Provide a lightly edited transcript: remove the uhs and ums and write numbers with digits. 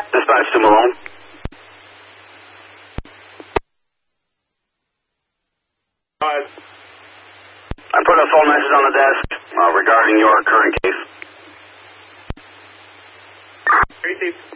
Dispatch to Malone. I put a phone message on the desk regarding your current case. Received.